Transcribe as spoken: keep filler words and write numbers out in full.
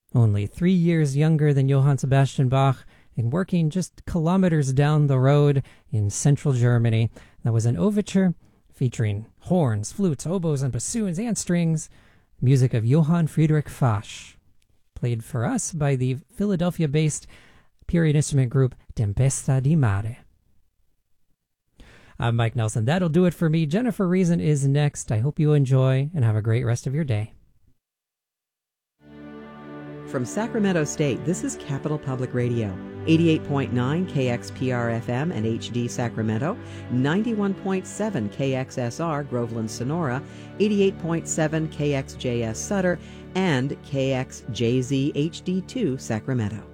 Only three years younger than Johann Sebastian Bach and working just kilometers down the road in central Germany. That was an overture featuring horns, flutes, oboes, and bassoons and strings, music of Johann Friedrich Fasch, played for us by the Philadelphia-based period instrument group Tempesta di Mare. I'm Mike Nelson. That'll do it for me. Jennifer Reason is next. I hope you enjoy and have a great rest of your day. From Sacramento State, this is Capital Public Radio, eighty-eight point nine K X P R F M and H D Sacramento, ninety-one point seven K X S R Groveland Sonora, eighty-eight point seven K X J S Sutter, and K X J Z H D two Sacramento.